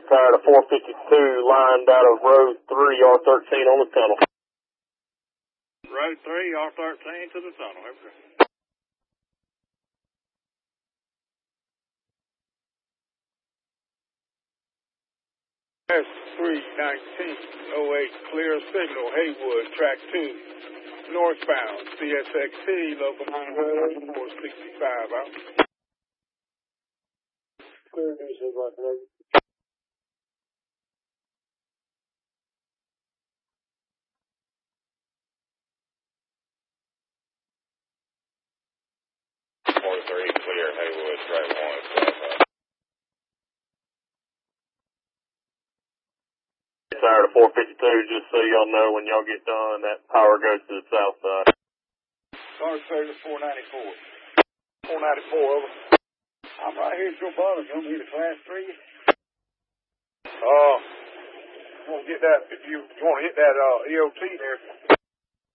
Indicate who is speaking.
Speaker 1: tired of 452 lined out of road 3, R13 on the tunnel.
Speaker 2: Road 3, R13 to the tunnel. Okay. S31908, clear signal, Haywood, track 2, northbound, CSXT, local 90465 out.
Speaker 1: Clear news, everybody.
Speaker 2: 43, clear, Haywood, track 1.
Speaker 1: Tired of 452, just so y'all know when y'all get done, that power goes to the south side.
Speaker 2: Start service 494. 494, over. I'm right here at your bottom. You want me to class 3? You want to get that, if you want to hit that EOT there.